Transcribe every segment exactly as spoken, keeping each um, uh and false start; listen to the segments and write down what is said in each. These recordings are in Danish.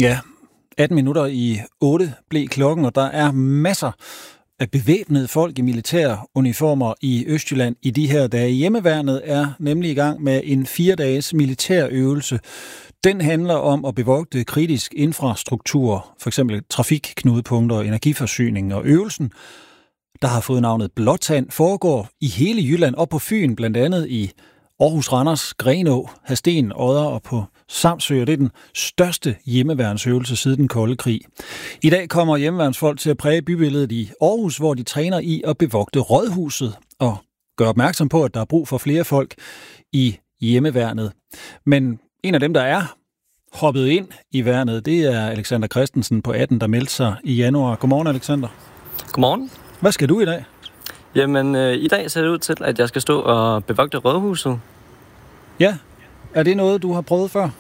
Ja, atten minutter i otte blev klokken, og der er masser af bevæbnede folk i militære uniformer i Østjylland i de her dage. Hjemmeværnet er nemlig i gang med en fire dages militærøvelse. Den handler om at bevogte kritisk infrastruktur, for eksempel trafikknudepunkter og energiforsyning, og øvelsen, der har fået navnet Blåtand, foregår i hele Jylland og på Fyn, blandt andet i Aarhus, Randers, Grenå, Hadsten, Odder og på Samsø. Det er den største hjemmeværnsøvelse siden den kolde krig. I dag kommer hjemmeværnsfolk til at præge bybilledet i Aarhus, hvor de træner i at bevogte Rådhuset og gør opmærksom på, at der er brug for flere folk i hjemmeværnet. Men en af dem, der er hoppet ind i værnet, det er Alexander Christensen på atten, der meldte sig i januar. Godmorgen, Alexander. Godmorgen. Hvad skal du i dag? Jamen, øh, i dag ser det ud til, at jeg skal stå og bevogte Rådhuset. Ja. Er det noget, du har prøvet før?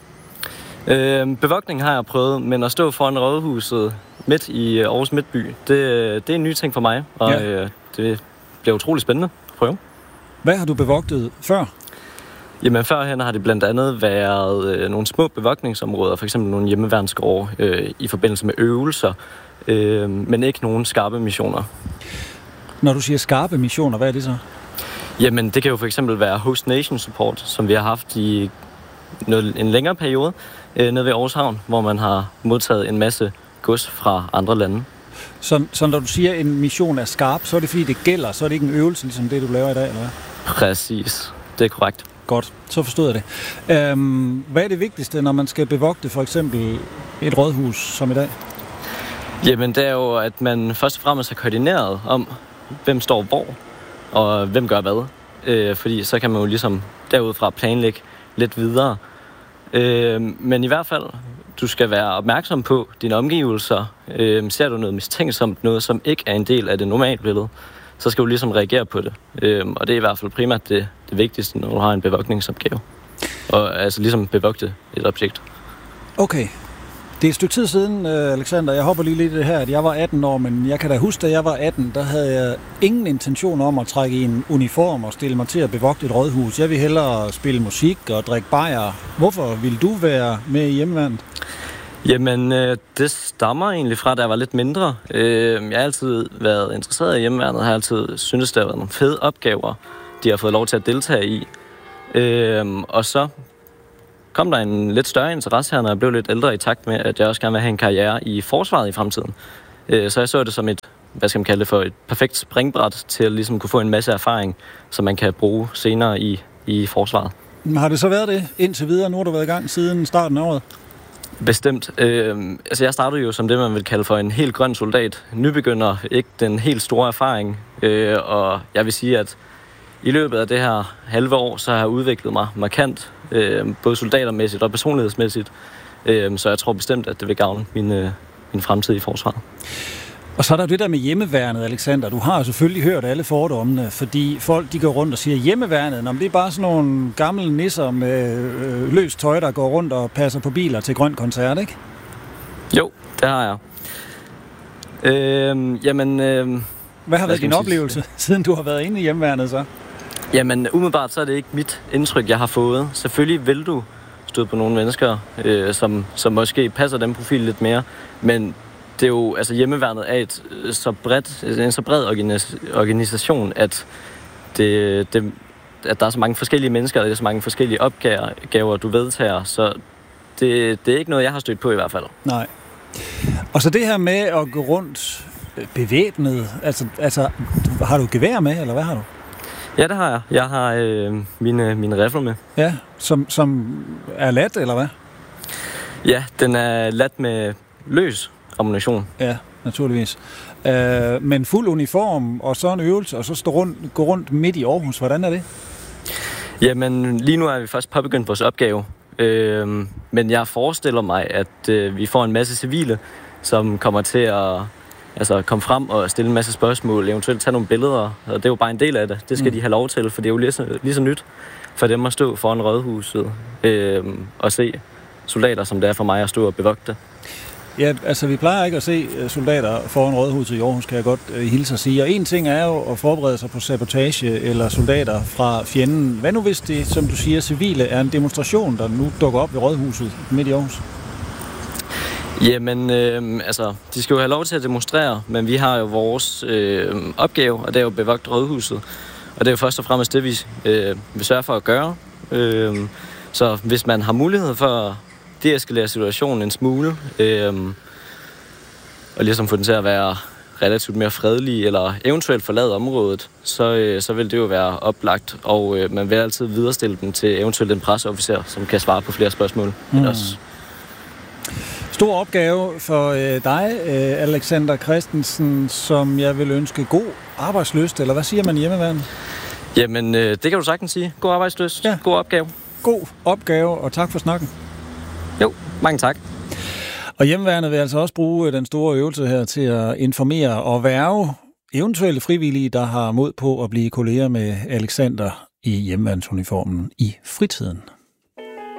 Øh, bevogtning har jeg prøvet, men at stå foran Rådhuset midt i Aarhus Midtby, det, det er en ny ting for mig, og ja. øh, det bliver utrolig spændende at prøve. Hvad har du bevogtet før? Jamen, førhen har det blandt andet været øh, nogle små bevogtningsområder, f.eks. nogle hjemmeværnsgårde øh, i forbindelse med øvelser, øh, men ikke nogen skarpe missioner. Når du siger skarpe missioner, hvad er det så? Jamen, det kan jo for eksempel være Host Nation Support, som vi har haft i noget, en længere periode øh, nede ved Aarhus Havn, hvor man har modtaget en masse gods fra andre lande. Så, så når du siger, at en mission er skarp, så er det fordi, det gælder, så er det ikke en øvelse, ligesom det, du laver i dag, eller hvad? Præcis. Det er korrekt. Godt, så forstod jeg det. Øhm, hvad er det vigtigste, når man skal bevogte for eksempel et rådhus som i dag? Jamen, det er jo, at man først og fremmest er koordineret om, hvem står hvor, og hvem gør hvad. Øh, fordi så kan man jo ligesom derudfra planlægge lidt videre. Øh, men i hvert fald, du skal være opmærksom på dine omgivelser. Øh, ser du noget mistænksomt, noget som ikke er en del af det normale billede, så skal du ligesom reagere på det. Øh, og det er i hvert fald primært det, det vigtigste, når du har en bevogtningsopgave. Og altså ligesom bevogte et objekt. Okay. Det er et stykke tid siden, Alexander. Jeg hopper lige lidt i det her, at jeg var atten år, men jeg kan da huske, da jeg var atten, der havde jeg ingen intention om at trække i en uniform og stille mig til at bevogte et rådhus. Jeg vil hellere spille musik og drikke bajer. Hvorfor ville du være med i hjemmeværnet? Jamen, det stammer egentlig fra, da jeg var lidt mindre. Jeg har altid været interesseret i hjemmeværnet, jeg har altid syntes, det har været nogle fede opgaver, de har fået lov til at deltage i. Og så kom der en lidt større interesse her, når jeg blev lidt ældre, i takt med, at jeg også gerne vil have en karriere i forsvaret i fremtiden. Så jeg så det som et, hvad skal man kalde det for, et perfekt springbræt til at ligesom kunne få en masse erfaring, som man kan bruge senere i, i forsvaret. Har det så været det indtil videre? Nu har du været i gang siden starten af året. Bestemt. Øh, altså jeg startede jo som det, man vil kalde for en helt grøn soldat. Nybegynder, ikke den helt store erfaring. Øh, og jeg vil sige, at i løbet af det her halve år, så har jeg udviklet mig markant, øh, både soldatermæssigt og personlighedsmæssigt. Øh, så jeg tror bestemt, at det vil gavne min, øh, min fremtid i forsvaret. Og så er der det der med hjemmeværnet, Alexander. Du har jo selvfølgelig hørt alle fordommene, fordi folk de går rundt og siger, hjemmeværnet, nå, det er bare sådan nogle gamle nisser med øh, løst tøj, der går rundt og passer på biler til grøn koncert, ikke? Jo, det har jeg. Øh, jamen... Øh, Hvad har været din oplevelse, siden du har været inde i hjemmeværnet så? Jamen, umiddelbart så er det ikke mit indtryk, jeg har fået. Selvfølgelig vil du støde på nogle mennesker, øh, som, som måske passer den profil lidt mere, men det er jo, altså hjemmeværnet er et så bredt, en så bred organisation, at, det, det, at der er så mange forskellige mennesker, og der er så mange forskellige opgaver, du vedtager, så det, det er ikke noget, jeg har stødt på i hvert fald. Nej. Og så det her med at gå rundt bevæbnet, altså, altså har du gevær med, eller hvad har du? Ja, det har jeg. Jeg har øh, mine, mine rifler med. Ja, som, som er lat, eller hvad? Ja, den er lat med løs ammunition. Ja, naturligvis. Øh, men fuld uniform, og så en øvelse, og så stå rundt, gå rundt midt i Aarhus. Hvordan er det? Jamen, lige nu er vi først påbegyndt vores opgave. Øh, men jeg forestiller mig, at øh, vi får en masse civile, som kommer til at altså, komme frem og stille en masse spørgsmål, eventuelt tage nogle billeder. Og det er jo bare en del af det. Det skal mm. de have lov til, for det er jo lige så, lige så nyt for dem at stå foran Rådhuset øh, og se soldater, som det er for mig at stå og bevogte. Ja, altså vi plejer ikke at se soldater foran Rådhuset i Aarhus, kan jeg godt uh, hilse at sige. Og en ting er jo at forberede sig på sabotage eller soldater fra fjenden. Hvad nu hvis det, som du siger, civile er en demonstration, der nu dukker op ved Rådhuset midt i Aarhus? Jamen, øh, altså, de skal jo have lov til at demonstrere, men vi har jo vores øh, opgave, og det er jo at bevogte rådhuset. Og det er jo først og fremmest det, vi øh, vil sørge for at gøre. Øh, så hvis man har mulighed for at deeskalere situationen en smule, øh, og ligesom få den til at være relativt mere fredelig, eller eventuelt forlade området, så, øh, så vil det jo være oplagt, og øh, man vil altid viderestille dem til eventuelt en presseofficer, som kan svare på flere spørgsmål. Mm. Stor opgave for øh, dig, øh, Alexander Christensen, som jeg vil ønske god arbejdslyst, eller hvad siger man i hjemmeværnet? Jamen, øh, det kan du sagtens sige. God arbejdslyst, ja. God opgave. God opgave, og tak for snakken. Jo, mange tak. Og hjemmeværnet vil altså også bruge den store øvelse her til at informere og værge eventuelle frivillige, der har mod på at blive kolleger med Alexander i hjemmeværnsuniformen i fritiden.